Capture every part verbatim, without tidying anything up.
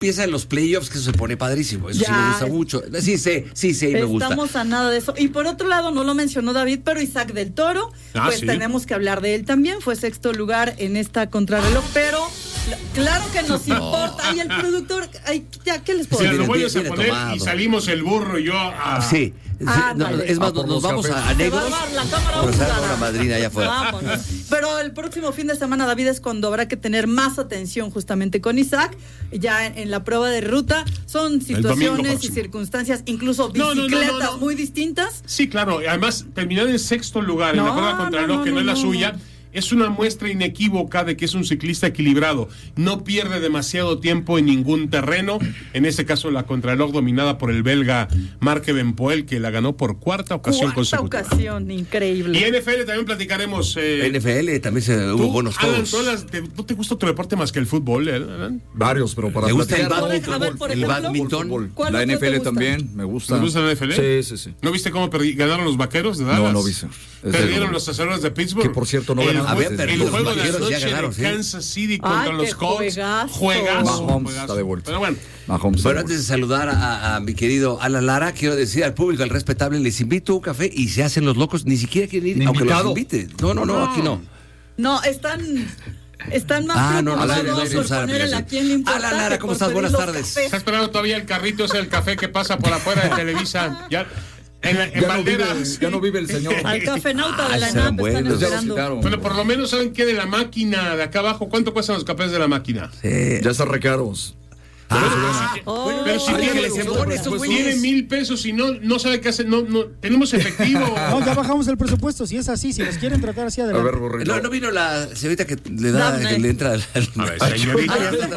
Empieza en los playoffs, que eso se pone padrísimo. Eso ya, sí me gusta es... mucho. Sí, sí, sí, sí, me gusta. Estamos a nada de eso. Y por otro lado, no lo mencionó David, pero Isaac del Toro, ah, pues ¿sí? tenemos que hablar de él también. Fue sexto lugar en esta contrarreloj, pero claro que nos importa. Y el productor, ay, ya, ¿qué les puedo decir? Si lo vuelves a poner tomado. Y salimos el burro y yo a... Sí. Ah, no, es más, nos, nos vamos a, a negros. La cámara pues una madrina allá afuera. Vámonos. Pero el próximo fin de semana, David, es cuando habrá que tener más atención justamente con Isaac. Ya en, en la prueba de ruta son situaciones y circunstancias, incluso bicicletas no, no, no, no, no. muy distintas. Sí, claro. Además, terminar en sexto lugar no, en la prueba contrarreloj, no, no, que no, no es la no, suya. No. Es una muestra inequívoca de que es un ciclista equilibrado. No pierde demasiado tiempo en ningún terreno. En este caso, la contrarreloj dominada por el belga Marc Van Poel, que la ganó por cuarta ocasión cuarta consecutiva. Cuarta ocasión, increíble. Y N F L también platicaremos. Eh, N F L también se, hubo ¿tú, buenos Alan, juegos. Las, te, ¿No te gusta otro deporte más que el fútbol, eh, Alan? Varios, pero para ¿Me gusta el, bad, a ver, por el ejemplo, badminton? La N F L también, me gusta. ¿Me gusta la N F L? Sí, sí, sí. ¿No viste cómo perdí, ganaron los vaqueros de Dallas? No, no vi. Perdieron los acereros de Pittsburgh. Que por cierto no ganaron. Habían perdido. Juego de la noche ganaron, de Kansas City contra Ay, los Colts. Juegazo. Juegazo. Mahomes juegazo. está de vuelta. Pero bueno. Mahomes bueno, antes de saludar a, a mi querido Alan Lara, quiero decir al público, al respetable, les invito a un café y se hacen los locos. Ni siquiera quieren ir, Ni aunque invitado. los invite. No, no, no, no, aquí no. No, están... Están más ah, no, no, preocupados no, por poner el a quién le importa. Alan Lara, ¿cómo estás? Buenas tardes. Cafés. Está esperando todavía el carrito, ese el café que pasa por afuera de Televisa. Ya... En, la, en ya, no vive, ya no vive el señor. Al cafenauta ah, de la N A P están esperando. Claro. Bueno, por lo menos saben qué de la máquina de acá abajo. ¿Cuánto cuestan los cafés de la máquina? Sí. Ya están recaros. Ah, oh, bueno, pero si ay, tiene, les pone esos tiene mil pesos y no, no sabe qué hacer, no, no, tenemos efectivo. No, ya bajamos el presupuesto, si es así, si nos quieren tratar así adelante. A ver, Borrego. No, no vino la señorita que le da, Dafne. que le entra al... A ver, señorita.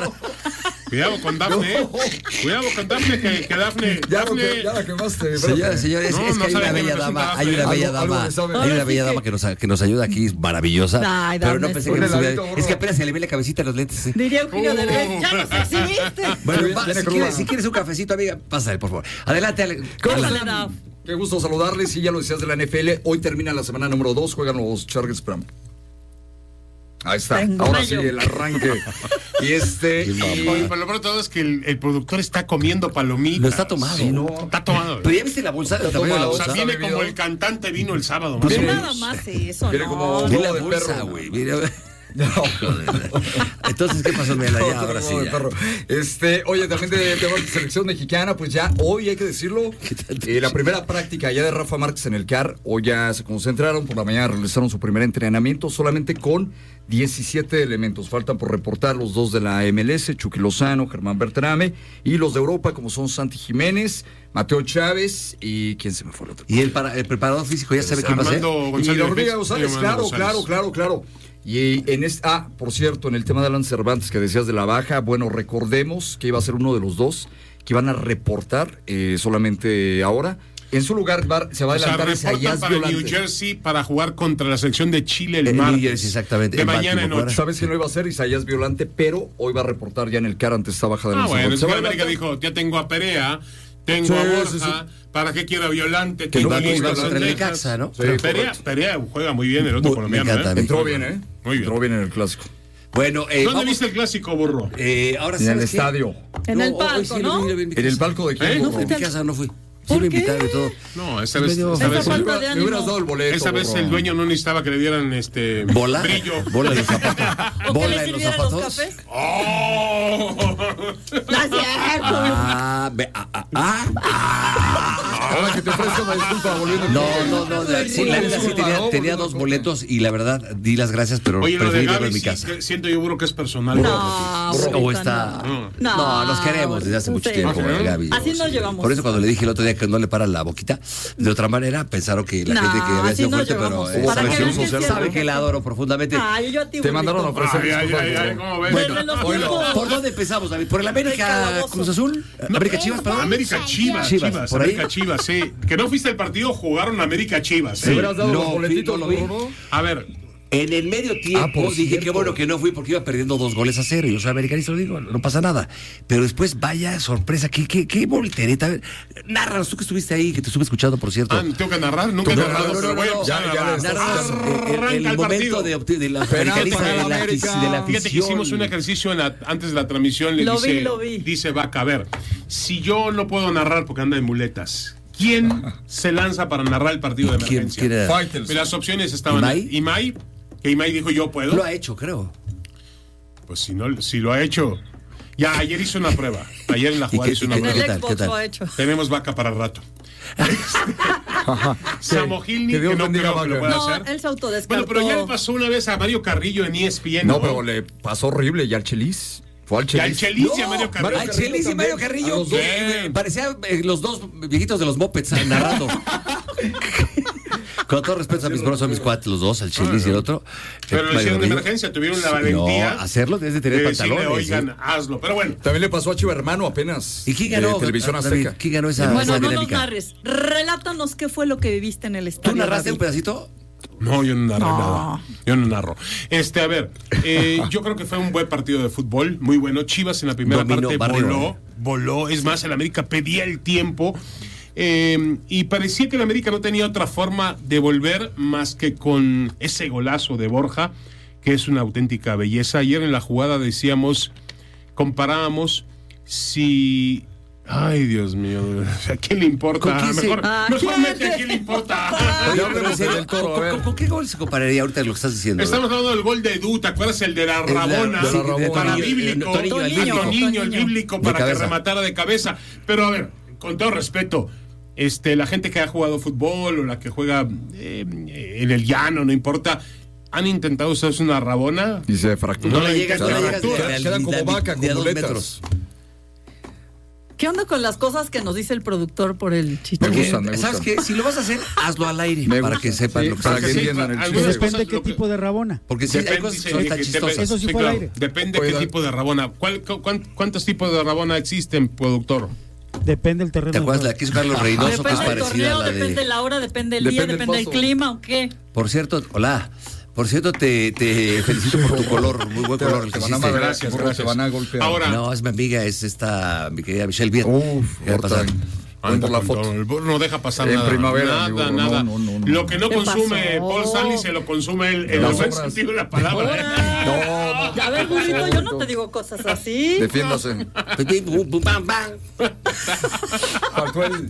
Cuidado con Dafne, no. Cuidado con Dafne, que, que Dafne. Ya, Dafne... que, ya la quemaste. Señores, señores, no, es que no hay una bella dama, hay una bella algo, dama, algo hay una bella dama que nos, que nos ayuda aquí, es maravillosa. Ay, pero no Dafne, pensé sí. que nos Ponle hubiera... ladito, Es que apenas se le ve la cabecita a los lentes. ¿Sí? Diría Eugenio Uh. Derbez, ya nos exhibiste. Bueno, va, si, quieres, si quieres un cafecito, amiga, pásale, por favor. Adelante, Ale. ¿Cómo Dale, están? Daf. Qué gusto saludarles. Sí, ya lo decías de la N F L. Hoy termina la semana número dos. Juegan los Chargers Pram. Ahí está. Tengo Ahora mayo. sí, el arranque. Y este. Y, y... por lo pronto es que el, el productor está comiendo palomitas. No está tomado. Sí, no. Está tomado. Pero ya viste la bolsa, el tamaño de la O sea, bolsa. viene bebido. como el cantante vino el sábado. Pues Más o No menos. nada más eso, Viene no. como- Ve la de bolsa, perro. güey. Mira. No. Entonces, ¿qué pasó, Mela? Ya, ahora sí. No, Ya. perro. Este, oye, también de, de la selección mexicana, pues ya hoy hay que decirlo. Eh, la primera práctica ya de Rafa Márquez en el C A R, hoy ya se concentraron, por la mañana realizaron su primer entrenamiento solamente con diecisiete elementos. Faltan por reportar los dos de la M L S, Chucky Lozano, Germán Berterame, y los de Europa, como son Santi Jiménez, Mateo Chávez y ¿quién se me fue el otro? Y el, para, el preparador físico ya sabe quién va a ser. Armando Y González. la hormiga González, Armando claro, González. claro, claro, claro. Y en este, ah, por cierto, en el tema de Alan Cervantes que decías de la baja, bueno, recordemos que iba a ser uno de los dos que iban a reportar eh, solamente ahora. En su lugar va, se va a O sea, adelantar reporta Isaías para Violante. New Jersey para jugar contra la selección de Chile el En New martes. Jersey, exactamente, De en mañana en Baltimore, ocho. ¿Sabes quién lo iba a hacer? Isaías Violante, pero hoy va a reportar ya en el C A R ante esta baja de Ah, los bueno, es Se que va a América adelantar. dijo, ya tengo a Perea, tengo Sí, a Borja, sí, sí. ¿para qué quiero a Violante? Que Tengo no a va- Luis va contra el González. Necaxa, ¿no? Sí, Perea, correcto. Perea juega muy bien el otro Me colombiano. encanta, ¿eh? me Entró bien, ¿eh? Muy bien. Entró bien en el clásico. Bueno, eh, ¿Dónde vamos- viste el clásico, burro? Eh, ahora En el ¿sabes qué? estadio. En el hoy palco, sí ¿no? lo vi, lo vi en mi ¿En el casa. palco de quién? ¿Eh? No burro? fui en mi casa, no fui. Sí ¿Por me qué? invitaron y todo. No, esta Sí, vez, medio- esta Esa vez, falta Me de me ánimo. hubieras dado el boleto. esta vez burro. el dueño no necesitaba que le dieran este ¿Bola? brillo. ¿Bola en los zapatos? ¿O que ¿Bola le en los sirvieran los zapatos? cafés? ¡Oh! No es cierto. Ah, ve- ah, ah, ah, ah. Ahora que te ofrezco una disculpa volviendo. No, no, no. de- Sí, la neta sí tenía, tenía dos boletos y la verdad di las gracias, pero Oye, lo de preferí verlo Gaby en mi sí, casa. que siento yo, burro, que es personal. No, O ahorita está. no. No, No, nos queremos desde hace mucho sí. tiempo, Ajá. Gaby. Así nos Sí. llevamos. Por eso cuando le dije el otro día que no le para la boquita, de otra manera pensaron que la No, gente que había así sido nos fuerte, pero llevamos. eh, Para sabe, que que, vean que sí es sabe cierto. que la adoro profundamente. Ay, yo a ti, Te mandaron a burrito. ofrecer Ay, ay, disculpas, ay, ay, burro. ¿cómo ves? Desde los Oilo. tiempos. ¿Por dónde empezamos, David? ¿Por el El América calabozo. Cruz Azul? ¿América Chivas, perdón? América Chivas, Chivas, Chivas, ¿por ahí? América Chivas, sí. Que no fuiste al partido, jugaron América Chivas. ¿Te ¿eh? hubieras dado No, los boletitos, no lo vi. burro? A ver, En el medio tiempo ah, dije que bueno que no fui porque iba perdiendo dos goles a cero. Yo soy americanista, lo digo, no pasa nada. Pero después, vaya sorpresa, qué, qué, qué voltereta. Nárranos, tú que estuviste ahí, que te estuve escuchando, por cierto. Ah, tengo que narrar, nunca he narrado, no, no, pero voy a ya, ya, ya, el, el momento de, de la americanista de la, de la Fíjate que hicimos un ejercicio en la, antes de la transmisión, le lo dice, vi, lo vi. dice Vaca, a ver, si yo no puedo narrar porque anda en muletas, ¿quién se lanza para narrar el partido de emergencia? ¿Quién, quién Pero las opciones estaban. ¿Imai? Imai, que Imai dijo yo puedo. Lo ha hecho, creo. Pues si no, si lo ha hecho. Ya, ayer hizo una prueba. Ayer en la jugada hizo una en prueba. el Xbox lo ha hecho. Tenemos Vaca para rato. Samogilny, que no creo que lo pueda no, hacer. Él se autodescartó. Bueno, pero ya le pasó una vez a Mario Carrillo en E S P N. No, ¿no? Pero le pasó horrible. Y al Chelis. Fue al Chelis. Y al Chelis no, y a Mario Carrillo. Al Chelis y Mario Carrillo. Los eh, parecía eh, los dos viejitos de los mopeds narrando. Con todo respeto a mis bros, a mis cuates, los dos, al Chelis ah, y el otro. Pero lo hicieron de emergencia, tuvieron la valentía. No, hacerlo desde tener de pantalones. Decirle, oigan, ¿sí? Hazlo. Pero bueno. También le pasó a Chivo Hermano apenas. ¿Y quién ganó? De Televisión Azteca. ¿Quién ganó esa Bueno, esa no dinámica? nos narres. Relátanos qué fue lo que viviste en el estadio. ¿Tú narraste David? un pedacito? No, yo no narro no. nada. Yo no narro. Este, a ver, eh, yo creo que fue un buen partido de fútbol, muy bueno. Chivas en la primera Dominó, parte barrio. voló, voló. Es más, el América pedía el tiempo. Eh, y parecía que el América no tenía otra forma de volver más que con ese golazo de Borja, que es una auténtica belleza. Ayer en la jugada decíamos, comparábamos si... Ay, Dios mío, ¿a quién le importa? Mejor, ah, mejor mete a quién le importa. Oye, pero en serio, ¿con, con, ¿con qué gol se compararía ahorita lo que estás diciendo? Estamos hablando del gol de Edu, ¿te acuerdas el de la Rabona? De la Rabona. Para Toño, bíblico, Toño, Toño, el Toño, el bíblico, para que rematara de cabeza. Pero a ver, con todo respeto, este, la gente que ha jugado fútbol o la que juega eh, en el llano, no importa, han intentado usarse una Rabona. Y se fractura. No, no le llegas, no le llegas. Quedan como vaca, con muletas. ¿Qué onda con las cosas que nos dice el productor por el chiste? Me gustan, me gustan. ¿Sabes qué? Si lo vas a hacer, hazlo al aire me para gusta. que sepan sí, lo que para estás que haciendo. entiendan el chiste. Depende qué tipo de rabona. Porque si depende, hay cosas que sí, son tan que chistosas. Eso sí, sí fue claro. al aire. Depende Oiga. qué tipo de Rabona. ¿Cuál, cuán, ¿Cuántos tipos de Rabona existen, productor? Depende del terreno. ¿Te acuerdas de la que hizo Carlos Reynoso, que es Depende del parecida torneo, a la de... depende de la hora, depende del día, Depende depende del del paso. clima o qué. Por cierto, hola. Por cierto, te, te felicito por tu color, muy buen Te- color el te que van a hiciste. madrear, Gracias, burro, gracias. te van a golpear. Ahora- No, es mi amiga, es esta, mi querida Michelle Viet. Uf, ¿Qué va a pasar? ahorita ven Anda por la con foto. todo, el burro no deja pasar En nada. primavera, nada, mi burro, nada. no, no, no, no. Lo que no ¿Qué consume pasó? Paul Stanley se lo consume el, el Las buen obras. sentido de la palabra. ¿eh? No, A ver, burrito, yo no te digo cosas así. defiéndase. Bum, bum, bam, bam. Faltó el...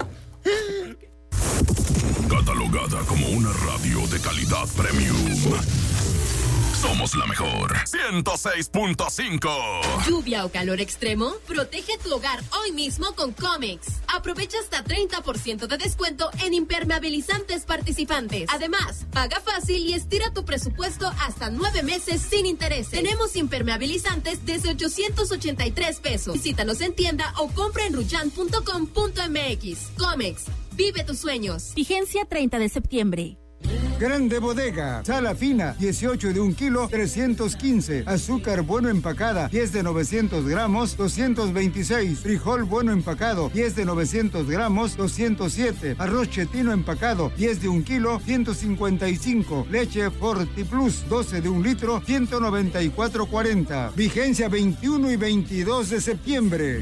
Catalogada como una radio de calidad premium. Somos la mejor. ciento seis punto cinco. ¿Lluvia o calor extremo? Protege tu hogar hoy mismo con Comex. Aprovecha hasta treinta por ciento de descuento en impermeabilizantes participantes. Además, paga fácil y estira tu presupuesto hasta nueve meses sin intereses. Tenemos impermeabilizantes desde ochocientos ochenta y tres pesos. Visítanos en tienda o compra en ruyan punto com punto m x. Comex, vive tus sueños. Vigencia treinta de septiembre. Grande Bodega, sala fina, dieciocho de un kilo, trescientos quince. Azúcar bueno empacada, diez de novecientos gramos, doscientos veintiséis. Frijol bueno empacado, diez de novecientos gramos, doscientos siete. Arroz chetino empacado, diez de un kilo, ciento cincuenta y cinco. Leche Forti Plus, doce de un litro, ciento noventa y cuatro cuarenta. Vigencia veintiuno y veintidós de septiembre.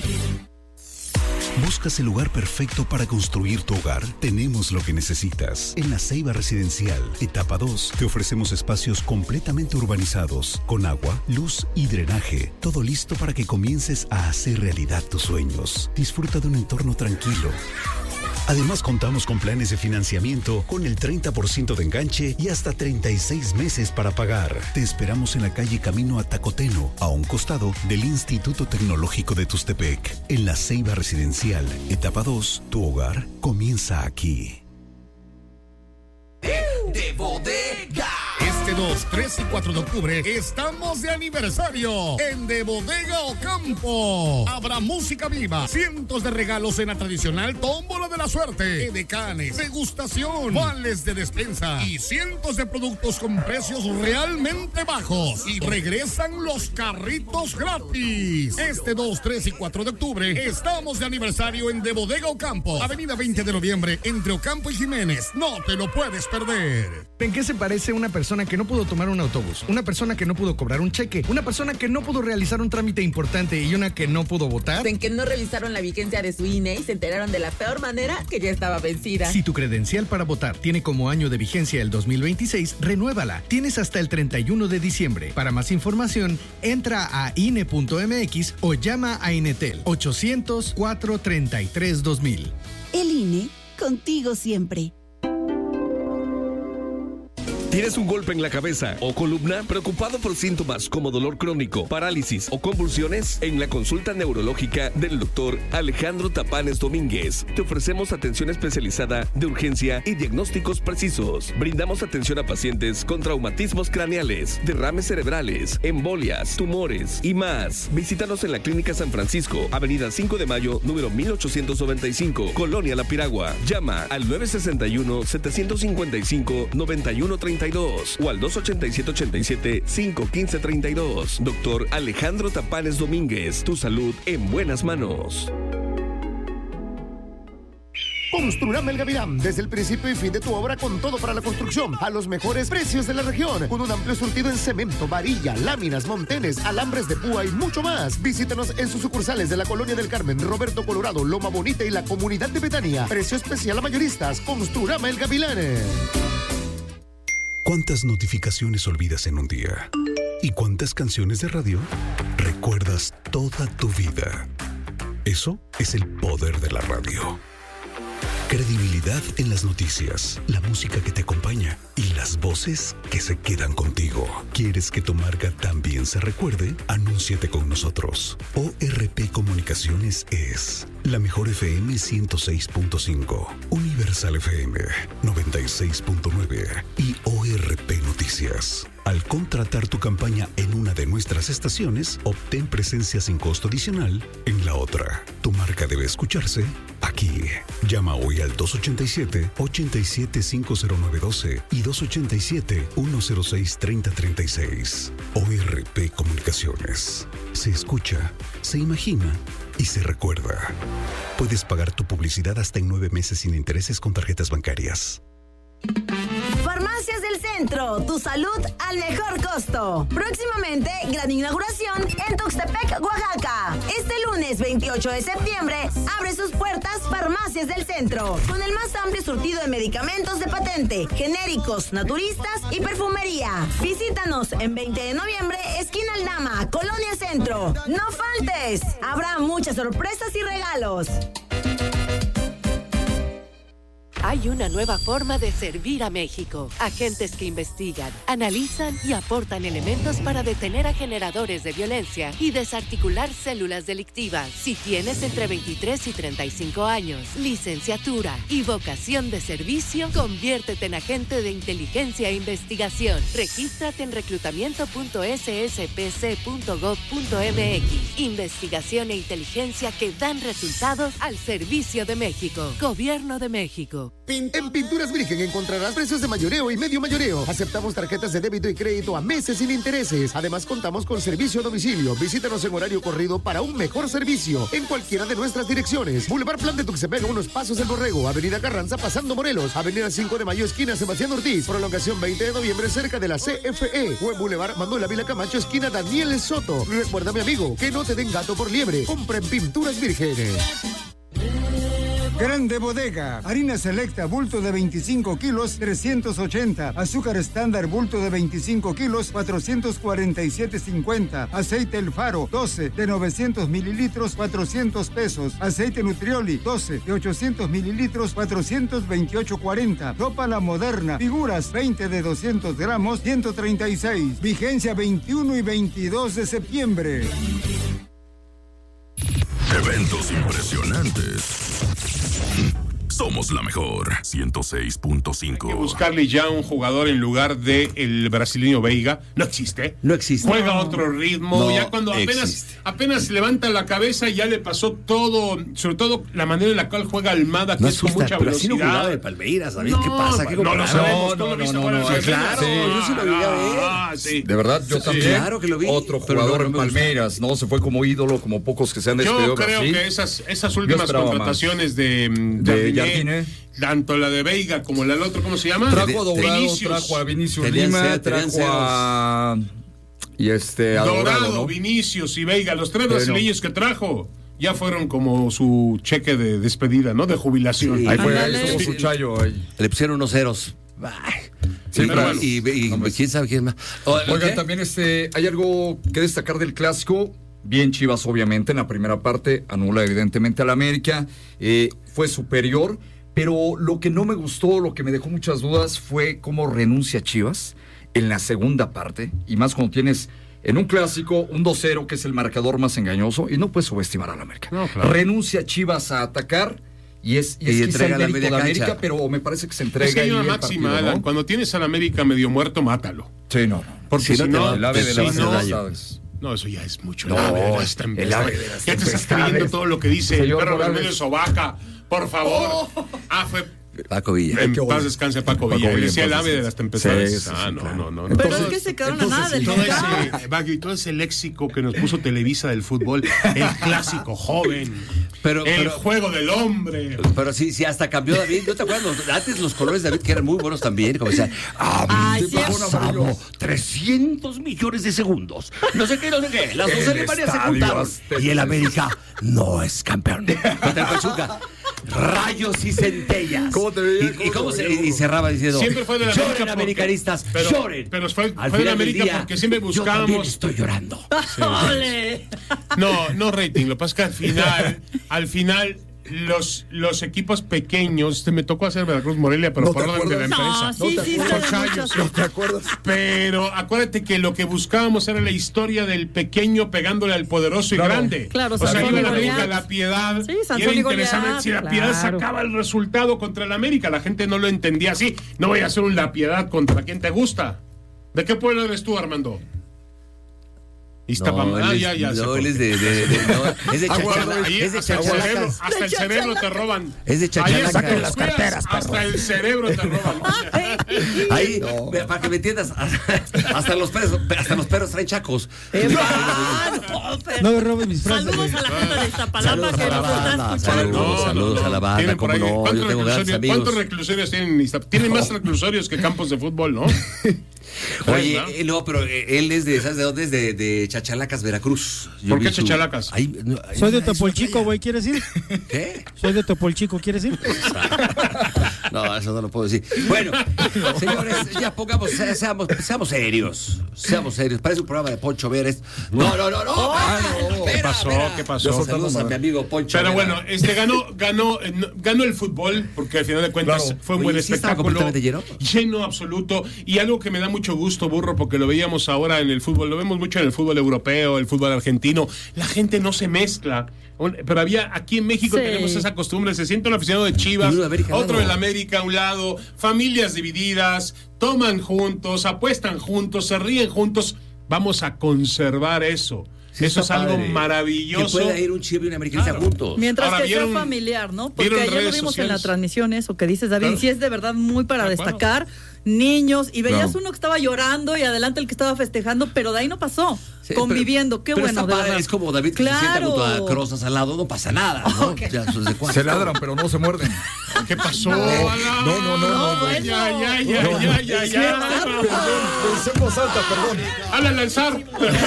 ¿Buscas el lugar perfecto para construir tu hogar? Tenemos lo que necesitas. En La Ceiba Residencial, etapa dos, te ofrecemos espacios completamente urbanizados, con agua, luz y drenaje. Todo listo para que comiences a hacer realidad tus sueños. Disfruta de un entorno tranquilo. Además, contamos con planes de financiamiento con el treinta por ciento de enganche y hasta treinta y seis meses para pagar. Te esperamos en la calle Camino a Tacoteno, a un costado del Instituto Tecnológico de Tustepec. En La Ceiba Residencial, etapa dos, tu hogar comienza aquí. De bodega. Este dos, tres y cuatro de octubre estamos de aniversario en De Bodega Ocampo. Habrá música viva, cientos de regalos en la tradicional tómbola de la suerte, edecanes, degustación, vales de despensa y cientos de productos con precios realmente bajos. Y regresan los carritos gratis. Este dos, tres y cuatro de octubre estamos de aniversario en De Bodega Ocampo, avenida veinte de noviembre entre Ocampo y Jiménez. No te lo puedes perder. ¿En qué se parece una persona que no pudo tomar un autobús? Una persona que no pudo cobrar un cheque, una persona que no pudo realizar un trámite importante y una que no pudo votar. En que no revisaron la vigencia de su I N E y se enteraron de la peor manera que ya estaba vencida. Si tu credencial para votar tiene como año de vigencia el dos mil veintiséis, renuévala. Tienes hasta el treinta y uno de diciembre. Para más información, entra a I N E punto M X o llama a Inetel ochocientos, cuatrocientos treinta y tres, dos mil. El I N E, contigo siempre. ¿Tienes un golpe en la cabeza o columna? ¿Preocupado por síntomas como dolor crónico, parálisis o convulsiones? En la consulta neurológica del doctor Alejandro Tapanes Domínguez te ofrecemos atención especializada de urgencia y diagnósticos precisos. Brindamos atención a pacientes con traumatismos craneales, derrames cerebrales, embolias, tumores y más. Visítanos en la Clínica San Francisco, Avenida cinco de mayo, número mil ochocientos noventa y cinco, Colonia La Piragua. Llama al nueve sesenta y uno, setecientos cincuenta y cinco, noventa y uno treinta y dos o al dos ochenta y siete, ochenta y siete, cinco quince, treinta y dos. Doctor Alejandro Tapanes Domínguez, tu salud en buenas manos. Construrama El Gavilán, desde el principio y fin de tu obra con todo para la construcción, a los mejores precios de la región, con un amplio surtido en cemento, varilla, láminas, montenes, alambres de púa y mucho más. Visítanos en sus sucursales de la Colonia del Carmen, Roberto Colorado, Loma Bonita y la Comunidad de Betania. Precio especial a mayoristas. Construrama El Gavilán. ¿Cuántas notificaciones olvidas en un día? ¿Y cuántas canciones de radio recuerdas toda tu vida? Eso es el poder de la radio. Credibilidad en las noticias, la música que te acompaña y las voces que se quedan contigo. ¿Quieres que tu marca también se recuerde? Anúnciate con nosotros. O R P Comunicaciones es la mejor F M ciento seis punto cinco, Universal F M noventa y seis punto nueve y O R P Noticias. Al contratar tu campaña en una de nuestras estaciones, obtén presencia sin costo adicional en la otra. Tu marca debe escucharse aquí. Llama hoy al dos ochenta y siete, ochenta y siete, cincuenta y nueve doce y dos ochenta y siete, ciento seis, treinta treinta y seis. O R P Comunicaciones. Se escucha, se imagina y se recuerda. Puedes pagar tu publicidad hasta en nueve meses sin intereses con tarjetas bancarias. Farmacias del Centro, tu salud al mejor costo. Próximamente, gran inauguración en Tuxtepec, Oaxaca. Este lunes veintiocho de septiembre, abre sus puertas Farmacias del Centro, con el más amplio surtido de medicamentos de patente, genéricos, naturistas y perfumería. Visítanos en veinte de noviembre, esquina Aldama, Colonia Centro. ¡No faltes! Habrá muchas sorpresas y regalos. Hay una nueva forma de servir a México. Agentes que investigan, analizan y aportan elementos para detener a generadores de violencia y desarticular células delictivas. Si tienes entre veintitrés y treinta y cinco años, licenciatura y vocación de servicio, conviértete en agente de inteligencia e investigación. Regístrate en reclutamiento punto s s p c punto gov punto m x. Investigación e inteligencia que dan resultados al servicio de México. Gobierno de México. En Pinturas Virgen encontrarás precios de mayoreo y medio mayoreo. Aceptamos tarjetas de débito y crédito a meses sin intereses. Además, contamos con servicio a domicilio. Visítanos en horario corrido para un mejor servicio en cualquiera de nuestras direcciones. Boulevard Plan de Tuxtepec, unos pasos del Borrego. Avenida Carranza, pasando Morelos. Avenida cinco de mayo, esquina Sebastián Ortiz. Prolongación veinte de noviembre, cerca de la C F E. O en Boulevard Manuel Ávila Camacho, esquina Daniel Soto. Recuerda, mi amigo, que no te den gato por liebre. Compra en Pinturas Virgen. Grande Bodega, harina selecta, bulto de veinticinco kilos, trescientos ochenta. Azúcar estándar, bulto de veinticinco kilos, cuatrocientos cuarenta y siete cincuenta. Aceite El Faro, doce, de novecientos mililitros, cuatrocientos pesos. Aceite Nutrioli, doce, de ochocientos mililitros, cuatrocientos veintiocho cuarenta. Ropa La Moderna, figuras, veinte de doscientos gramos, ciento treinta y seis. Vigencia veintiuno y veintidós de septiembre. Eventos impresionantes. Somos la mejor. ciento seis punto cinco. Hay que buscarle ya un jugador en lugar de el brasileño Veiga. No existe. No existe. Juega no. otro ritmo. No ya cuando apenas, apenas levanta la cabeza, ya le pasó todo. Sobre todo la manera en la cual juega Almada, que no es con mucha pero velocidad. Así no jugaba de Palmeiras, ¿sabes no, qué pasa? ¿Qué no lo sabemos. No, no, no, no, no, no, claro, sí. yo sí lo vi a ver. Ah, sí. De verdad, yo sí, también. Claro que lo vi. Otro jugador no, en no Palmeiras, ¿no? Se fue como ídolo, como pocos que se han despedido. Yo creo Brasil. que esas, esas últimas contrataciones de, de, de Jardine, tanto la de Veiga como la del otro, ¿cómo se llama? Trajo a Dorado, Vinicius. trajo a Vinicius Lima, trajo a... Y este, a Dorado, Dorado, ¿no? Vinicius y Veiga, los tres brasileños que trajo, ya fueron como su cheque de despedida, ¿no? De jubilación. Sí. Ahí fue, ahí estuvo su chayo. Ahí. Le pusieron unos ceros. Ay. Sí, y, pero bueno, y, y, y quién sabe quién más. Oigan, ¿qué? También este, hay algo que destacar del clásico. Bien Chivas, obviamente, en la primera parte, anula evidentemente al América, eh, fue superior, pero lo que no me gustó, lo que me dejó muchas dudas fue cómo renuncia Chivas en la segunda parte, y más cuando tienes en un clásico un dos cero, que es el marcador más engañoso, y no puedes subestimar al América. No, claro. Renuncia Chivas a atacar, y es, y es y quizá el mérito de América, cancha. Pero me parece que se entrega. Es que hay una ahí máxima, partido, Alan, ¿no? cuando tienes al América medio muerto, mátalo. Sí, no, no. Porque si, si no, el ave de si las no, tempestades. No, eso ya es mucho. No, el ave de las tempestades. el ave de las ya te estás tempestades. creyendo todo lo que dice el Señor perro Morales. vermelho de Sobaca. Por favor. Oh. Ah, fue... Paco Villa. En paz descanse Paco, Paco Villa. Él decía el ave de las tempestades. Sí, sí, sí, ah, no, claro. no, no, no. Pero Entonces, es que se quedaron entonces, a nada del todo ese, Baggy, todo ese léxico que nos puso Televisa del fútbol, el clásico joven, pero, el pero, juego del hombre. Pero sí, sí, hasta cambió David. ¿No te acuerdas? Antes los colores de David, que eran muy buenos también, como decían, ah, Ay, sí, pasamos trescientos millones de segundos. No sé qué, no sé qué. Las dos Alemanias se juntaron. Y el América no es campeón. Contra el Pachuca. Rayos y centellas. ¿Cómo te veía? ¿Y, y cómo se, y cerraba diciendo? Siempre fue de la lloren, América americanistas, pero, lloren. Pero fue, Al fue de la final del América día, porque siempre yo también buscábamos. estoy llorando. Sí. No, no rating. Lo que pasa es que al final, al final. Los, los equipos pequeños, este, me tocó hacer Veracruz Morelia, pero ¿No por te orden de la acuerdas? empresa. No, sí, ¿No te sí, acuerdas? sí, Por años. ¿No te acuerdas? Pero acuérdate que lo que buscábamos era la historia del pequeño pegándole al poderoso y Claro. grande. Claro, o sea, Sansón iba y la América, Goliat. la Piedad. Sí, y Sansón era y interesante Goliat, si la Piedad claro. sacaba el resultado contra el América. La gente no lo entendía así. No voy a hacer un La Piedad contra quien te gusta. ¿De qué pueblo eres tú, Armando? No, ah, él ya, es, ya. no, él es de, de, de, no, es de Chachalacas. Ahí, Es de hasta el cerebro, Chachalacas. hasta el cerebro te roban. Es de Ahí Chachalacas. hasta, Las carteras, hasta el cerebro te roban. Ahí, No. para que me entiendas, hasta los perros, hasta los perros traen chacos. No me robes mis frases. Saludos a la gente de Iztapalapa Saludos que a la nos está banda, escuchando. saludos, saludos a la banda, Tienen por cómo ahí- no, ¿cuántos yo tengo grandes reclusorios- amigos. ¿Cuántos reclusorios tienen en Iztapalapa? Tienen más reclusorios que campos de fútbol, ¿no? Oye, ¿verdad? eh, no, pero eh, él es de, ¿sabes de dónde es? De, de Chachalacas, Veracruz. Yo ¿Por vi qué su- Chachalacas? Ahí, no, ahí- Soy de es una Topolchico, playa. güey, ¿quieres ir? ¿Qué? Soy de Topolchico, ¿quieres ir? No, eso no lo puedo decir. Bueno, señores, ya pongamos, se- seamos, seamos serios. Seamos serios. Parece un programa de Poncho Veres. No, no, no, no. Ah, espera, no. ¿Qué espera, pasó? espera. ¿Qué pasó? Yo saludos a mi amigo Poncho Pero Vera. bueno, este ganó, ganó, eh, no- ganó el fútbol, porque al final de cuentas Claro. fue un Oye, buen ¿sí estaba espectáculo. completamente lleno? Lleno absoluto. Y algo que me da mucho gusto, Burro, porque lo veíamos ahora en el fútbol, lo vemos mucho en el fútbol europeo, el fútbol argentino. La gente no se mezcla. Un- Pero había, aquí en México Sí. tenemos esa costumbre, se siente un aficionado de Chivas, Y uno de América al otro lado. del América a un lado, familias divididas, toman juntos, apuestan juntos, se ríen juntos. Vamos a conservar eso. Sí, eso es está algo padre. maravilloso. Que pueda ir un chivo y un americanista Claro. juntos. Mientras Ahora, que sea ¿vieron- familiar, ¿no? Porque vieron ayer lo redes vimos en la sociales? transmisión, eso que dices, David, Claro. y sí es de verdad muy para De acuerdo. destacar. Niños, y veías Claro. uno que estaba llorando y adelante el que estaba festejando, pero de ahí no pasó. Sí, Conviviendo, pero- qué pero bueno, está de padre, verdad. es como David que se sienta Claro. junto a Crozas al lado, no pasa nada, ¿no? Ok. Ya, eso es de cuatro. Se ladran, pero no se muerden. ¿Qué pasó? No, no, no, no, no. Ya, ya, ya, No. ya, ya, ya. Pensé en voz alta, perdón. Háblale al zar.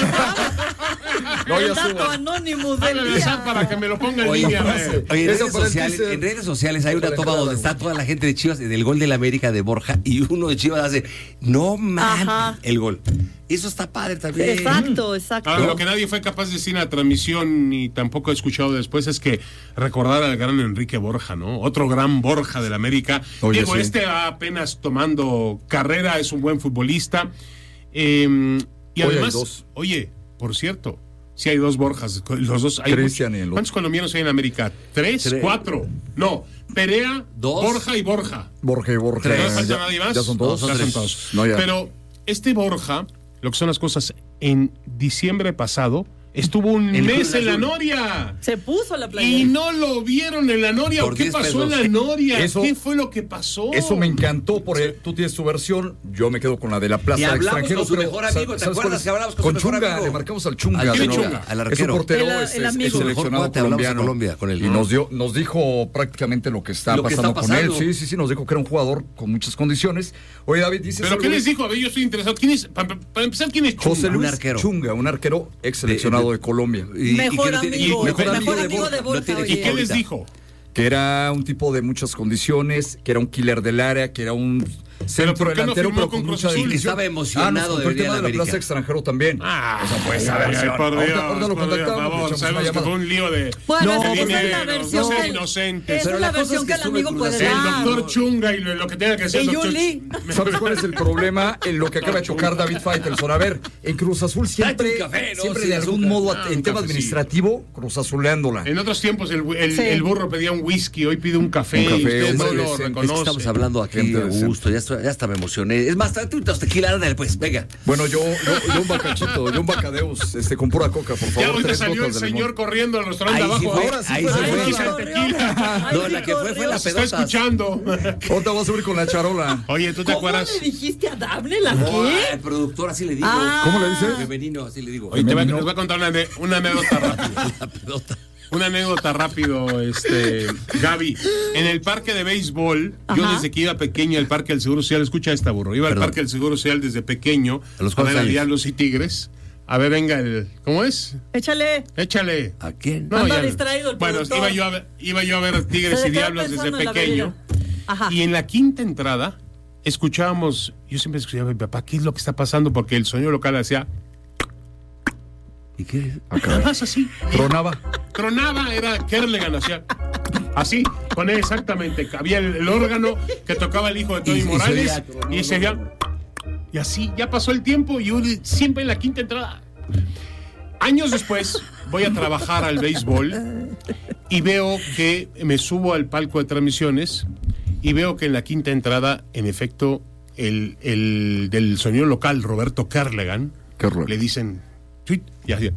No, ya El dato subo. anónimo del Háblale al zar día. para que me lo ponga en Oye, línea. frase. eh. Oye, en Eso redes, para el sociales, teaser. en redes sociales hay una Para toma dejar donde algo. está toda la gente de Chivas del gol del América de Borja y uno de Chivas hace, no man, Ajá. el gol. Eso está padre también. Exacto, exacto. Ahora, lo que nadie fue capaz de decir en la transmisión ni tampoco he escuchado después es que recordar al gran Enrique Borja, ¿no? Otro gran Borja del América. Oye, Diego, sí. este va apenas tomando carrera, es un buen futbolista. Eh, y Hoy hay además, dos. oye, por cierto, si hay dos Borjas, los dos hay Cristian muchos. y el otro. ¿Cuántos colombianos hay en América? ¿Tres? Tres. ¿Cuatro? No, Perea, Dos. Borja y Borja. Borja y Borja. ¿No falta Ya, nadie más? ya son todos. Ya son tres. todos. No, ya. Pero este Borja, lo que son las cosas, en diciembre pasado, Estuvo un El mes Cruz en la Azul. Noria. Se puso la playera. Y no lo vieron en la Noria. Por ¿O qué diez pasó en pesos. la Noria? Eso- ¿Qué fue lo que pasó? Eso me encantó, porque tú tienes tu versión, yo me quedo con la de la Plaza Y hablamos Extranjero. con su pero, mejor amigo, ¿te ¿sabes acuerdas cuál es? que hablamos con su Con mejor Chunga, amigo? le marcamos al Chunga. Al de Chunga, Chunga. al Es arquero. un portero, El- es, el es- es amigo. seleccionado Mejor cuate, hablamos colombiano. de Colombia con él. Y nos dio, nos dijo prácticamente lo que está Lo que pasando está con él. pasando. Sí, sí, sí, nos dijo que era un jugador con muchas condiciones. Oye, David, dices ¿Pero algo qué de- les dijo? A ver, yo estoy interesado. ¿Quién es? Para, para empezar, ¿quién es Chunga? José Luis Un arquero. Chunga, un arquero ex seleccionado de, Colombia. Y- y Mejor que no tiene- y amigo, mejor mejor amigo de amigo de Borja, Borja, no tiene oye. ¿Y qué les ahorita. dijo? Que era un tipo de muchas condiciones, que era un killer del área, que era un centro ¿por qué no delantero, firmó pero con con Cruz mucha Azul? división. Estaba Ah, emocionado nos de contó el venir a tema la de la América. Plaza Extranjero también. Ah, o sea, pues ay, esa ay, versión. por Dios, Ahorita, ahorita lo por Dios, contactamos. por favor, le echamos una sabemos que llamada. fue un lío de, Bueno, de esa es la dinero, versión no sean que- inocentes. Esa Pero es la la cosa es versión que que el estuvo amigo en puede Cruz El Azul. dar. doctor Chunga y lo, lo que tenga que hacer Y el doctor Yuli. ¿Sabes cuál es el problema? En lo que acaba de tocar David Faitelson. A ver, en Cruz Azul siempre, Date un café, ¿no? siempre Sin de algún azúcar. modo, Ah, en un tema cafecito. administrativo, Cruz Azuleándola. En otros tiempos el, el, Sí. el burro pedía un whisky, hoy pide un café. Un café, y usted hombre no lo decente. Es que reconoce. estamos hablando aquí Gente a decente. gusto, ya, estoy- ya hasta me emocioné. Es más, tráete unos tequila, ándale, pues, venga. Bueno, yo, yo, yo un bacachito, yo un bacadeus, este, con pura coca, por Ya favor. ahorita tres salió el gotas de limón. señor corriendo al restaurante Ahí sí abajo. fue, Ahora sí ahí fue. sí Ay, fue. quita el tequila. Ay, No, sí, la que fue fue corrió. la Se está pedotas. escuchando. Ahorita voy a subir con la charola. Oye, ¿tú te ¿Cómo acuerdas? le dijiste a Dable la No, qué? al productor así le digo. Ah. ¿Cómo le dices? Femenino, así le digo. Oye, te voy a, les voy a contar una, ane- una anécdota rápida. La pedota. Una anécdota rápido, este, Gaby. En el parque de béisbol, yo Ajá. desde que iba pequeño al parque del Seguro Social, escucha esta burro, iba Perdón. al parque del Seguro Social desde pequeño ¿A los a cuántos ver a años? Diablos y Tigres. A ver, venga, el, ¿cómo es? Échale. Échale. ¿A quién? Anda ya- distraído el Bueno, productor. iba yo, a ver, iba yo a ver Tigres Se y quedó Diablos desde pensando en la pequeño. bebida. Ajá. Y en la quinta entrada escuchábamos, yo siempre escuchaba a mi papá, ¿qué es lo que está pasando? Porque el sonido local hacía, ¿Y qué? nada más así. Tronaba. Tronaba, era Kerlegan, hacía así, con él exactamente. Había el, el órgano que tocaba el hijo de Tony Y- y Morales se oía- y se veía. Y así, ya pasó el tiempo y uno siempre en la quinta entrada. Años después, voy a trabajar al béisbol y veo que me subo al palco de transmisiones y veo que en la quinta entrada, en efecto, el, el del sonido local, Roberto Kerlegan, le dicen, "Tuit", y hacía.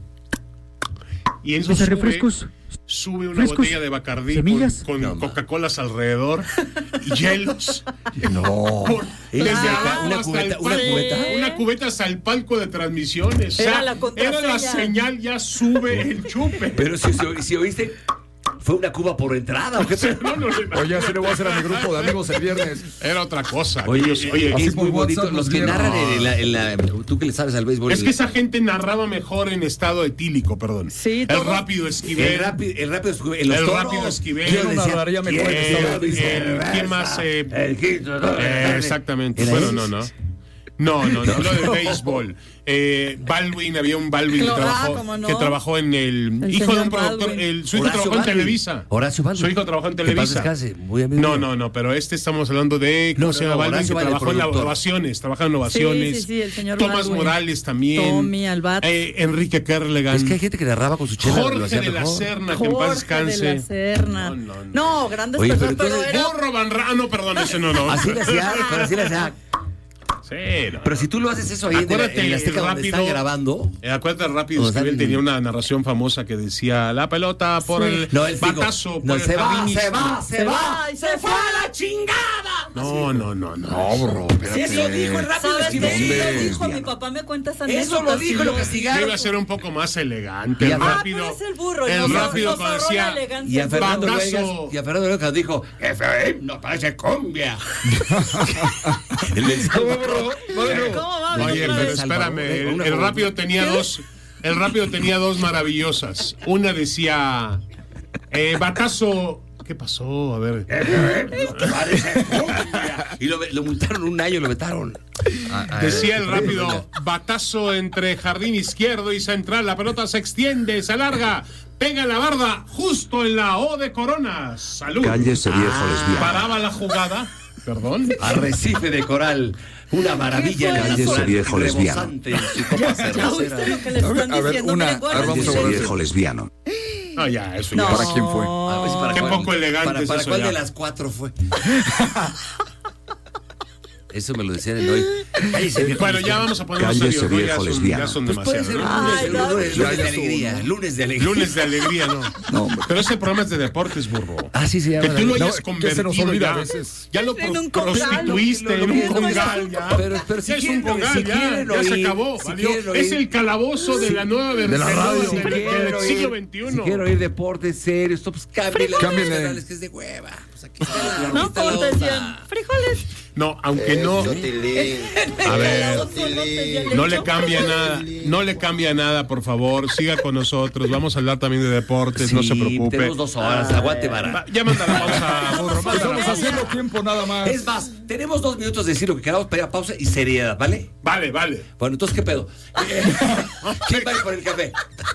Y en eso Mesa sube, refrescos. sube una Frescos. botella de Bacardí Semillas. con, con Coca-Colas alrededor y hielos. No. Por- desde Ah, abajo una hasta cubeta, el una palco, cubeta. una cubeta hasta el palco de transmisiones. O Era sea, la contraseña. era la señal, ya sube el chupe. Pero si, si, si oíste, fue una cuba por entrada. ¿O qué? No, no, no. Oye, así le voy a hacer a mi grupo de amigos el viernes. Era otra cosa. Oye, Aquellos- oye, oye, es muy por bonito. WhatsApp Los nos que vieron. narran en la, en la- tú que le sabes al béisbol. es que esa gente narraba mejor en estado etílico, perdón. Sí, el todo- rápido Esquivel. el rápido, el rápido Esquivel, en los El toros. rápido Esquivel. ¿Quién decía, narraría mejor ¿quién? en estado El, etílico? el- ¿Quién más? Eh, El quinto, ¿no? eh, exactamente. ¿Era Bueno, él? no, no. No, no, no, hablo de béisbol. Eh, Baldwin, había un Baldwin que Claro, trabajó, cómo no. que trabajó en el, El hijo de un señor productor, Baldwin. el, su hijo Horacio trabajó en Baldwin. Televisa. Horacio Baldwin. Su hijo trabajó en Que en paz Televisa. descanse, muy amigo No, mío. no, no, pero este estamos hablando de ¿cómo No, se no, llama no, Baldwin? Horacio Que Baldwin, trabajó en la productor. Ovaciones, trabaja en Ovaciones. Sí, sí, sí, el señor Tomás Baldwin. Morales también. Tommy Albat. Eh, Enrique Kerlegan. Es que hay gente que narraba con su chela. lo Jorge hacía de la mejor. Serna, que en paz Jorge descanse. de la Serna. No, no, no. No, grandes Oye, pero personas, pero, entonces- era... Burro Van Ra- ah, no, perdón, ese no, no. Así le hacía, pero así le hacía. Sí, no. Pero si tú lo haces eso ahí en, Acuérdate, en la Azteca donde rápido. están grabando. Eh, acuérdate rápido, O sea, Esquivel el- tenía una narración famosa que decía la pelota por Sí. el No, él dijo, batazo, no, por se el va, jardín se izquierdo. va, se va. ¡Ay, se fue a la chingada! No, no, no, no. No, bro, espérate. Eso dijo el rápido ¿Sabes qué? Esquivel. Lo dijo, mi papá me cuenta esa Eso anécdota, lo dijo, sí, lo no. castigaron. Debe ser un poco más elegante. Y El a- rápido. Ah, pero es el burro. El nos- rápido nos cuando ahorró decía. la elegancia. Y a Fernando Batazo. Vegas, y a Fernando Vegas dijo, Efraín, no parece cumbia. El del Salvador. ¿Cómo va? Oye, Otra pero vez. espérame, el, Una el favor- rápido tenía dos. El rápido tenía dos maravillosas. Una decía. Eh, batazo. ¿Qué pasó? A ver. Parece cumbia. Y lo, lo multaron un año, lo vetaron. Decía el rápido, batazo entre jardín izquierdo y central, la pelota se extiende, se alarga, pega la barda justo en la O de Coronas. Salud. Cállese, viejo Ah. lesbiano. Paraba la jugada, perdón. Arrecife de coral. Una maravilla en el Cállese, natural, viejo lesbiano. rebosante en su copa ¿Ya cervecera. oíste lo que le están A ver, diciendo? una- Miren, guarden a ver, vamos a silencio. Cállese, viejo lesbiano. No, ya, eso No. ya. ¿Para quién fue? A ver si para Qué cuál- poco elegante ¿Para, es para eso cuál ya. de las cuatro fue? Eso me lo decían en hoy. Cállese, bueno, ya vamos a ponernos serios, ¿no? Ya son, ya son pues puede ser demasiados. lunes, ¿no? lunes, lunes de alegría. Lunes de alegría. Lunes de alegría, no. no Pero ese programa es de deportes, burro. Ah, sí, sí. Que tú lo hayas no, convertido se nos olvida ya. A veces. Ya lo en un prostituiste en un congal, ya. Pero, pero si es quieren, un congal, si ya. Ya se acabó. Si valió. Es el calabozo de la nueva versión de la radio. del, del siglo veintiuno. Si quiero ir deportes serios, pues cámbiale. Cámbiale. Que es de hueva. Pues aquí está la, no, está como la te onda. decían, frijoles. No, aunque no. A ver, no le cambia nada, no le cambia nada, por favor, siga con nosotros, vamos a hablar también de deportes, Sí, no se preocupe. tenemos dos horas, aguante vara. Ya manda la pausa, burro, manda la Estamos pausa. haciendo tiempo nada más. Es más, tenemos dos minutos de decir lo que queramos para ir a pausa y seriedad, ¿vale? Vale, vale. Bueno, entonces, ¿qué pedo? ¿Quién va a ir por el café?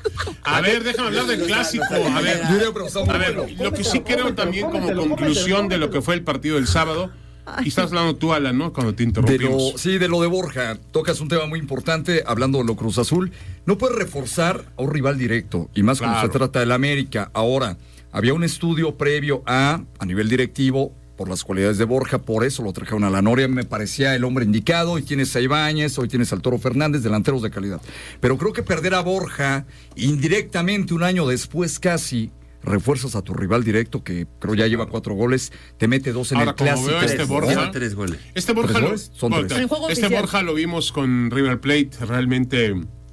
A ver, déjame hablar del clásico. A ver, a ver, lo que sí creo también como conclusión de lo que fue el partido del sábado. Y estás hablando tú, Alan, ¿no? Cuando te De interrumpimos. lo, sí, de lo de Borja. Tocas un tema muy importante, hablando de lo Cruz Azul. No puedes reforzar a un rival directo, y más cuando Claro. se trata del América. Ahora, había un estudio previo a, a nivel directivo, por las cualidades de Borja, por eso lo trajeron a la Noria, me parecía el hombre indicado. Hoy tienes a Ibáñez, hoy tienes al Toro Fernández, delanteros de calidad. Pero creo que perder a Borja, indirectamente un año después casi, refuerzas a tu rival directo, que creo ya lleva cuatro goles, te mete dos en Ahora, el como clásico. veo este Borja, Lleva tres goles. Este Borja, ¿Tres lo, goles? Son Borja, tres. En juego este oficial. Borja lo vimos con River Plate realmente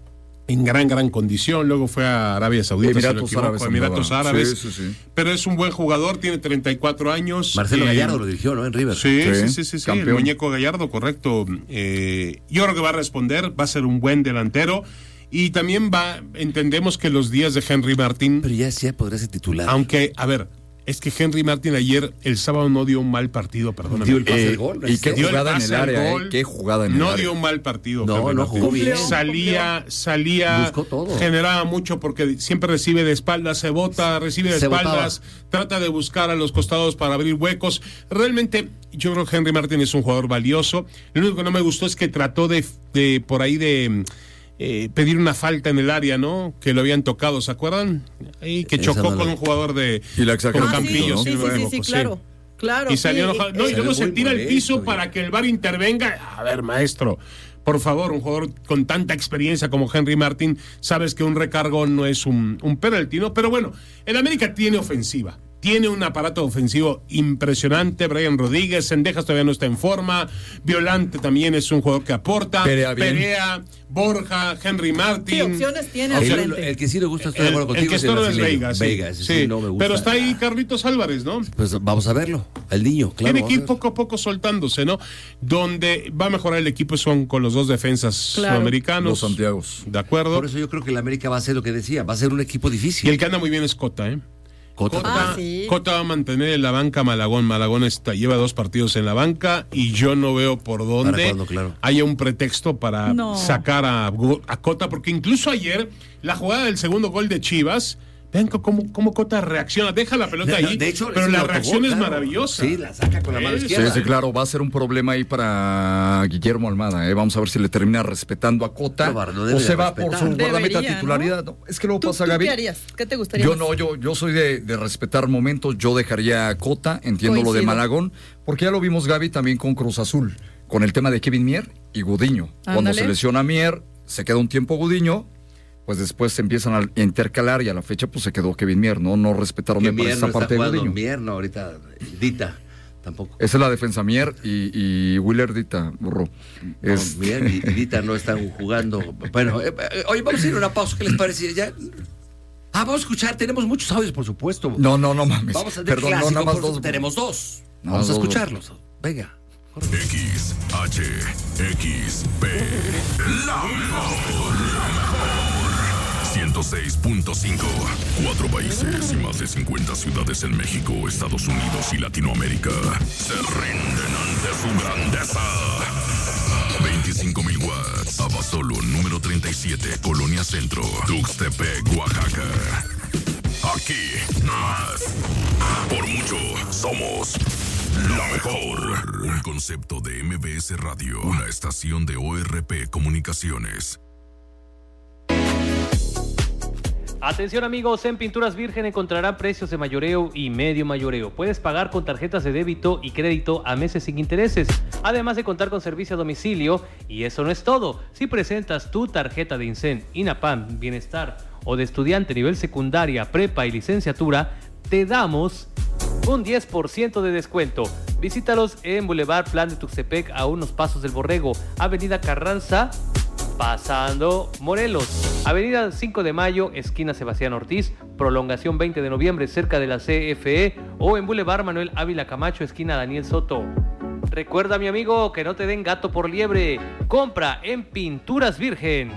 en gran, gran condición. Luego fue a Arabia Saudita, Emiratos si no me equivoco, Árabes Emiratos andaba. Árabes. Sí, sí, sí. Pero es un buen jugador, tiene treinta y cuatro años. Marcelo eh, Gallardo lo dirigió, ¿no? En River. Sí, sí, Sí, sí, sí, sí, el campeón. muñeco Gallardo, correcto. Eh, yo creo que va a responder, va a ser un buen delantero. Y también va, entendemos que los días de Henry Martín, Pero ya, ya podría ser titular. aunque, a ver, es que Henry Martín ayer, el sábado, no dio un mal partido, perdóname. Dio el pase Eh, del gol. y qué Dio el jugada en pase el al área, gol. eh, qué jugada en el No área. dio un mal partido. No, Henry no Martín. jugó bien. Salía, salía, Buscó todo. generaba mucho porque siempre recibe de espaldas, se bota, recibe de Se espaldas, trata de buscar a los costados para abrir huecos. Realmente, yo creo que Henry Martín es un jugador valioso. Lo único que no me gustó es que trató de, de por ahí de eh, pedir una falta en el área, ¿no? Que lo habían tocado, ¿se acuerdan? Ahí que Esa chocó no la- con un jugador de Y la sacaron con Ah, sí, Campillo, sí, si sí, no me sí, sí, equivoco, claro. Claro, y salió sí, enojado. y- No, y Se luego ve se muy tira al molesto, piso ya. para que el V A R intervenga. A ver, maestro, por favor, un jugador con tanta experiencia como Henry Martín, sabes que un recargo no es un, un penalti, ¿no? Pero bueno, el América tiene ofensiva. Tiene un aparato ofensivo impresionante. Brian Rodríguez, Cendejas todavía no está en forma. Violante también es un jugador que aporta. Perea bien. Perea, Borja, Henry Martín. Sí, opciones tiene El, excelente. el que sí le gusta, estoy de El, acuerdo el contigo. que es todo es brasileño. Veiga, sí. Veiga, ese Sí, sí no me gusta. pero está ahí Carlitos Álvarez, ¿no? Pues vamos a verlo. El niño, claro. Tiene que ir vamos a poco a poco soltándose, ¿no? Donde va a mejorar el equipo son con los dos defensas Claro. sudamericanos. Los Santiagos. De ver. acuerdo. Por eso yo creo que el América va a ser lo que decía, va a ser un equipo Y difícil. el que anda muy bien es Cota, ¿eh? Cota. Cota, Ah, sí. Cota va a mantener en la banca a Malagón. Malagón está, lleva dos partidos en la banca y yo no veo por dónde cuándo, claro? haya un pretexto para No. sacar a, a Cota, porque incluso ayer la jugada del segundo gol de Chivas, vean cómo, cómo Cota reacciona, deja la pelota No, no, ahí, de hecho, pero es un la autogol, reacción es claro. maravillosa. Sí, la saca con la mano Sí, izquierda. Sí, sí, claro, va a ser un problema ahí para Guillermo Almada, ¿eh? Vamos a ver si le termina respetando a Cota No, Bar, no debe o se de va por su respetar. guardameta Debería, titularidad. ¿no? Es que luego ¿Tú, pasa, tú Gaby. qué harías? ¿Qué te gustaría Yo más? no, yo, yo soy de, de respetar momentos, yo dejaría a Cota, entiendo lo de Coincido. Malagón, porque ya lo vimos, Gaby, también con Cruz Azul, con el tema de Kevin Mier y Gudiño. Cuando Ándale. se lesiona Mier, se queda un tiempo Gudiño, pues después se empiezan a intercalar y a la fecha pues se quedó Kevin Mier, ¿no? No respetaron Que me parece Mier esa no parte está de jugando. Gudiño. Mier no, ahorita. Dita, tampoco. Esa es la defensa Mier y, y Willer Dita, burro. No, Es- Mier y y Dita no están jugando. Bueno, eh, eh, oye, vamos a ir a una pausa. ¿Qué les parece? Ya. Ah, vamos a escuchar. Tenemos muchos audios, por supuesto. No, no, no mames. Vamos a Perdón, no, clásico, nada más por- dos. Tenemos dos. No, Vamos a dos, dos. escucharlos. Venga. X, H, X, P. La mejor. ciento seis punto cinco. Cuatro países y más de cincuenta ciudades en México, Estados Unidos y Latinoamérica se rinden ante su grandeza. veinticinco mil watts. Abasolo, número treinta y siete, Colonia Centro, Tuxtepec, Oaxaca. Aquí, más. Por mucho, somos la mejor. Un concepto de M B S Radio, una estación de O R P Comunicaciones. Atención amigos, en Pinturas Virgen encontrarán precios de mayoreo y medio mayoreo. Puedes pagar con tarjetas de débito y crédito a meses sin intereses, además de contar con servicio a domicilio. Y eso no es todo. Si presentas tu tarjeta de INSEN, INAPAM, Bienestar o de estudiante nivel secundaria, prepa y licenciatura, te damos un diez por ciento de descuento. Visítalos en Boulevard Plan de Tuxtepec, a unos pasos del Borrego, Avenida Carranza, pasando Morelos, Avenida cinco de Mayo, esquina Sebastián Ortiz, prolongación veinte de noviembre, cerca de la C F E, o en Boulevard Manuel Ávila Camacho, esquina Daniel Soto. Recuerda, mi amigo, que no te den gato por liebre. Compra en Pinturas Virgen.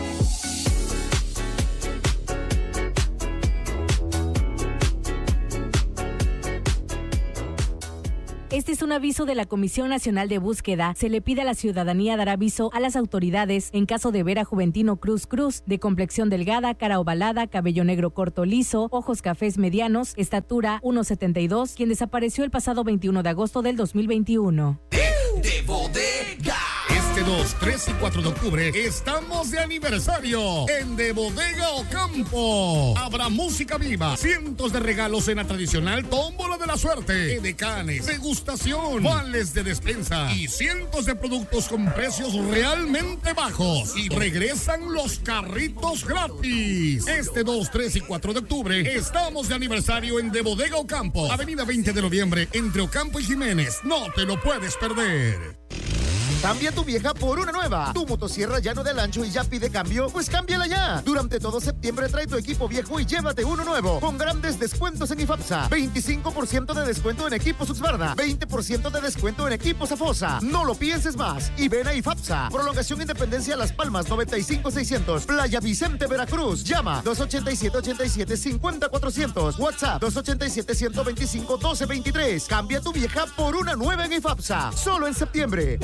Este es un aviso de la Comisión Nacional de Búsqueda. Se le pide a la ciudadanía dar aviso a las autoridades en caso de ver a Juventino Cruz Cruz, de complexión delgada, cara ovalada, cabello negro corto liso, ojos cafés medianos, estatura uno setenta y dos, quien desapareció el pasado veintiuno de agosto del dos mil veintiuno. De Bodega. Este dos, tres y cuatro de octubre estamos de aniversario en De Bodega Ocampo. Habrá música viva, cientos de regalos en la tradicional tómbola de la suerte, edecanes, degustación, vales de despensa y cientos de productos con precios realmente bajos. Y regresan los carritos gratis. Este dos, tres y cuatro de octubre estamos de aniversario en De Bodega Ocampo, Avenida veinte de noviembre, entre Ocampo y Jiménez. No te lo puedes perder. Cambia tu vieja por una nueva. Tu motosierra ya no del ancho y ya pide cambio, pues cámbiala ya. Durante todo septiembre trae tu equipo viejo y llévate uno nuevo, con grandes descuentos en IFAPSA. veinticinco por ciento de descuento en equipos Husqvarna, veinte por ciento de descuento en equipos Afosa. No lo pienses más y ven a IFAPSA. Prolongación Independencia Las Palmas, noventa y cinco seiscientos. Playa Vicente, Veracruz. Llama dos ochenta y siete, ochenta y siete, cincuenta, cuatrocientos. WhatsApp dos ochenta y siete, ciento veinticinco, doce veintitrés. Cambia tu vieja por una nueva en IFAPSA. Solo en septiembre.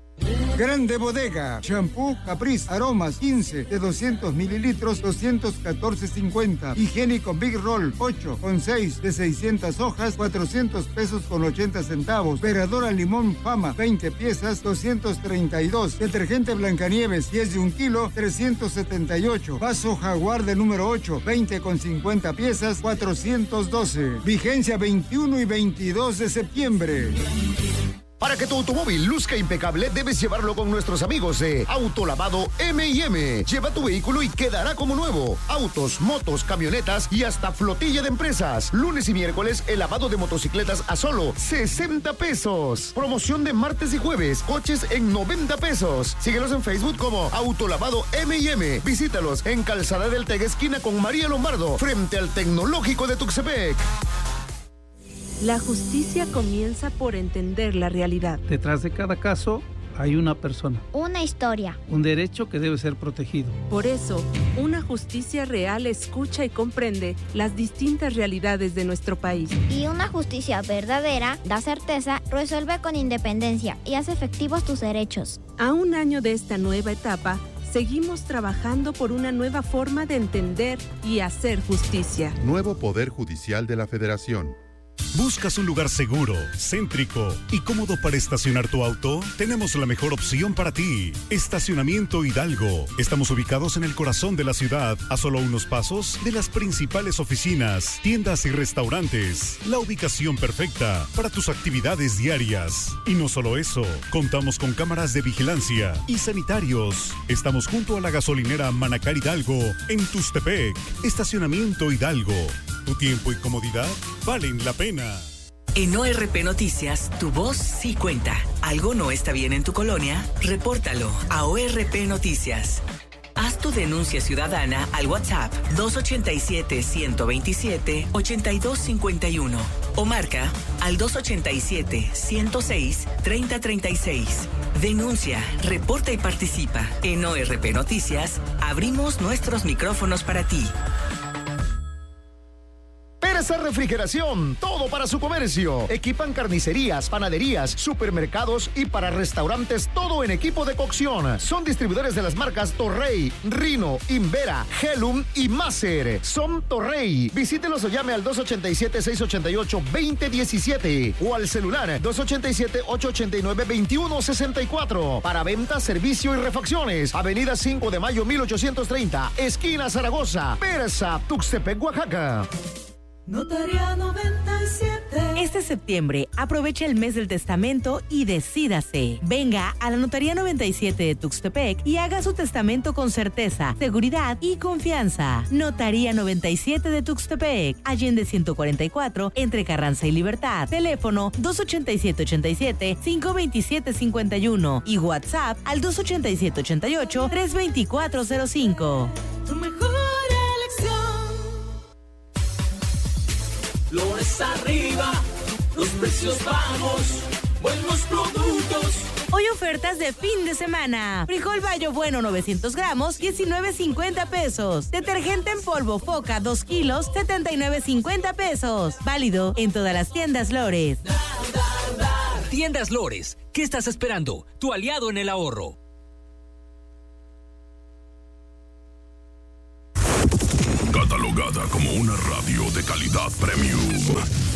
Grande Bodega, shampoo Caprice Aromas quince de doscientos mililitros, doscientos catorce cincuenta. Higiénico Big Roll ocho con seis de seiscientas hojas, cuatrocientos pesos con ochenta centavos. Veradora Limón Fama veinte piezas, doscientos treinta y dos. Detergente Blancanieves diez de un kilo, trescientos setenta y ocho. Vaso Jaguar de número ocho, veinte con cincuenta piezas, cuatrocientos doce. Vigencia veintiuno y veintidós de septiembre. Para que tu automóvil luzca impecable, debes llevarlo con nuestros amigos de Autolavado eme y eme. Lleva tu vehículo y quedará como nuevo. Autos, motos, camionetas y hasta flotilla de empresas. Lunes y miércoles, el lavado de motocicletas a solo sesenta pesos. Promoción de martes y jueves, coches en noventa pesos. Síguelos en Facebook como Autolavado eme y eme. Visítalos en Calzada del Tega, esquina con María Lombardo, frente al Tecnológico de Tuxtepec. La justicia comienza por entender la realidad. Detrás de cada caso hay una persona. Una historia. Un derecho que debe ser protegido. Por eso, una justicia real escucha y comprende las distintas realidades de nuestro país. Y una justicia verdadera da certeza, resuelve con independencia y hace efectivos tus derechos. A un año de esta nueva etapa, seguimos trabajando por una nueva forma de entender y hacer justicia. Nuevo Poder Judicial de la Federación. ¿Buscas un lugar seguro, céntrico y cómodo para estacionar tu auto? Tenemos la mejor opción para ti. Estacionamiento Hidalgo. Estamos ubicados en el corazón de la ciudad, a solo unos pasos de las principales oficinas, tiendas y restaurantes. La ubicación perfecta para tus actividades diarias. Y no solo eso, contamos con cámaras de vigilancia y sanitarios. Estamos junto a la gasolinera Manacar Hidalgo en Tuxtepec. Estacionamiento Hidalgo. Tu tiempo y comodidad valen la pena. En O R P Noticias, tu voz sí cuenta. ¿Algo no está bien en tu colonia? Repórtalo a O R P Noticias. Haz tu denuncia ciudadana al WhatsApp dos ochenta y siete, ciento veintisiete, ochenta y dos cincuenta y uno o marca al dos ochenta y siete, ciento seis, treinta treinta y seis. Denuncia, reporta y participa. En O R P Noticias, abrimos nuestros micrófonos para ti. Persa Refrigeración, todo para su comercio. Equipan carnicerías, panaderías, supermercados y para restaurantes, todo en equipo de cocción. Son distribuidores de las marcas Torrey, Rino, Invera, Helum y Maser. Son Torrey. Visítelos o llame al dos ochenta y siete, seiscientos ochenta y ocho, veinte diecisiete o al celular dos ochenta y siete, ochocientos ochenta y nueve, veintiuno sesenta y cuatro. Para venta, servicio y refacciones. Avenida cinco de mayo, mil ochocientos treinta, esquina Zaragoza. Persa, Tuxtepec, Oaxaca. Notaría noventa y siete. Este septiembre, aprovecha el mes del testamento y decídase. Venga a la Notaría noventa y siete de Tuxtepec y haga su testamento con certeza, seguridad y confianza. Notaría noventa y siete de Tuxtepec, Allende ciento cuarenta y cuatro, entre Carranza y Libertad. Teléfono dos ochenta y siete, ochenta y siete, cinco veintisiete, cincuenta y uno y WhatsApp al dos ochenta y siete, ochenta y ocho, tres veinticuatro cero cinco. Tu mejor elección. Flores arriba, los precios bajos, buenos productos. Hoy ofertas de fin de semana. Frijol Bayo Bueno novecientos gramos, diecinueve cincuenta pesos. Detergente en polvo Foca dos kilos, setenta y nueve cincuenta pesos. Válido en todas las tiendas Lores. Tiendas Lores, ¿qué estás esperando? Tu aliado en el ahorro. Catalogada como una radio de calidad premium.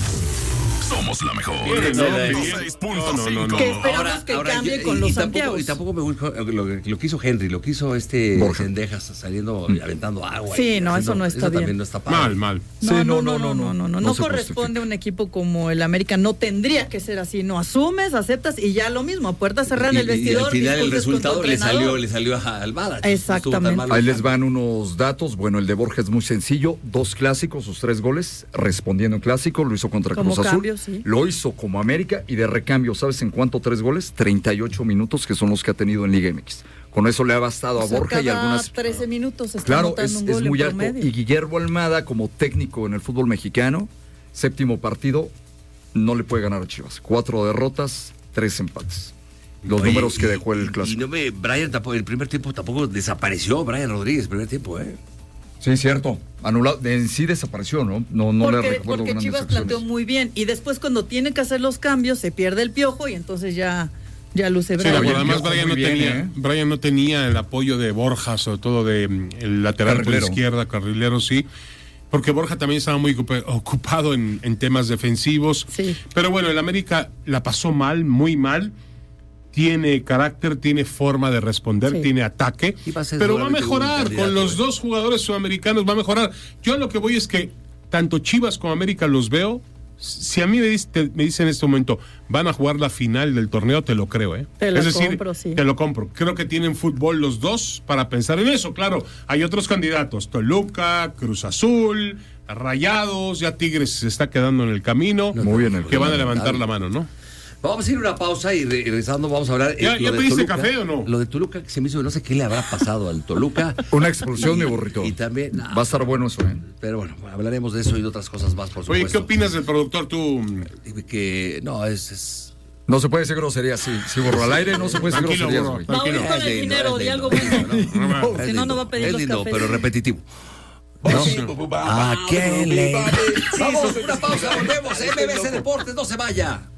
Somos la mejor. seis punto cinco. Que esperamos que cambie yo, con y, los y tampoco, Santiagos. y tampoco me gusta lo, lo que hizo Henry, lo que hizo este Borja. Cendejas saliendo y aventando agua. Sí, y no, haciendo, eso no está eso bien. También no está padre. Mal, mal. No, Sí, no, no, no, no, no, no, no corresponde a un equipo como el América, no tendría que ser así, no asumes, aceptas y ya lo mismo, a puerta cerrada en el vestidor. Y al final el discutes con tu resultado le entrenador. salió, le salió a Almada. Exactamente. Ahí les van unos datos. Bueno, el de Borja es muy sencillo. Dos clásicos, sus tres goles, respondiendo en clásico. Lo hizo contra Como Cruz cambio, Azul. sí. Lo hizo como América y de recambio, ¿sabes en cuánto tres goles? treinta y ocho minutos, que son los que ha tenido en Liga M X. Con eso le ha bastado O a sea, Borja y cada algunas... trece minutos está Claro, anotando es, un es gol muy en alto. promedio. Y Guillermo Almada, como técnico en el fútbol mexicano, séptimo partido, no le puede ganar a Chivas. Cuatro derrotas, tres empates. Los Oye, números que y- dejó el Y clásico. no me, Brian tampoco, el primer tiempo tampoco desapareció, Brian Rodríguez, el primer tiempo, ¿eh? Sí, cierto. Anulado. En sí desapareció, ¿no? No, no le porque recuerdo porque grandes Chivas acciones. planteó muy bien y después cuando tiene que hacer los cambios se pierde el Piojo y entonces ya, ya luce Sí, bravo. pero además Brian no, muy bien, tenía, ¿eh? Brian no tenía el apoyo de Borja, sobre todo de mm, el lateral por Carrilero. izquierda, carrilero, sí. Porque Borja también estaba muy ocupa- ocupado en, en temas defensivos. Sí. Pero bueno, el América la pasó mal, muy mal. Tiene carácter, tiene forma de responder, Sí. tiene ataque. Y va a ser Pero va a seguramente un mejorar. candidato, Con los ¿eh? dos jugadores sudamericanos va a mejorar. Yo a lo que voy es que tanto Chivas como América los veo. Si a mí me dice, te- me dice en este momento, van a jugar la final del torneo, te lo creo, ¿eh? Te lo es decir, compro, sí. te lo compro. Creo que tienen fútbol los dos para pensar en eso. Claro, hay otros candidatos, Toluca, Cruz Azul, Rayados, ya Tigres se está quedando en el camino, Muy bien, el que van a camino. levantar la mano, ¿no? Vamos a ir a una pausa y re- regresando vamos a hablar. ¿Ya- lo ya de pediste Toluca, café o no? Lo de Toluca que se me hizo, no sé qué le habrá pasado al Toluca. Una expulsión, mi burrito. Y también. no, Va a estar bueno eso, ¿eh? Pero bueno, hablaremos de eso y de otras cosas más, por Oye, supuesto. ¿qué opinas del productor tú? Que no, es. es... No se puede decir grosería, sí. Si borro al aire, no se puede decir Tranquilo, groserías, burro. güey. Va a huir Tranquilo. con el Es lindo, dinero, es di lindo, algo es lindo, bueno. ¿no? Es Si no, no va a pedir es los lindo, cafés. pero repetitivo. ¿No? ¿A qué le? Vamos, una pausa, volvemos. M B C Deportes, no se vaya.